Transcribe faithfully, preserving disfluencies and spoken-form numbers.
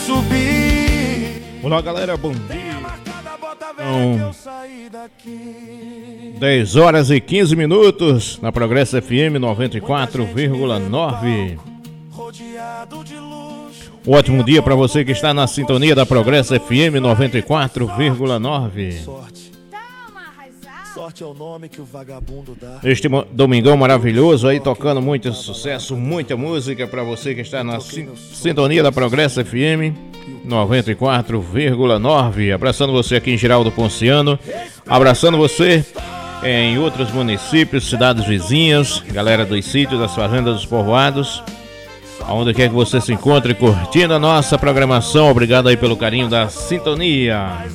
subir. Olá, galera, bom dia. Então, dez horas e quinze minutos na Progresso F M noventa e quatro vírgula nove. Um ótimo dia para você que está na sintonia da Progresso F M noventa e quatro vírgula nove. Sorte é o nome que o vagabundo dá. Este domingão maravilhoso aí, tocando muito sucesso, muita música para você que está na sin- sintonia da Progresso F M noventa e quatro vírgula nove. Abraçando você aqui em Geraldo Ponciano, abraçando você em outros municípios, cidades vizinhas, galera dos sítios, das fazendas, dos povoados, aonde quer que você se encontre curtindo a nossa programação. Obrigado aí pelo carinho da sintonia.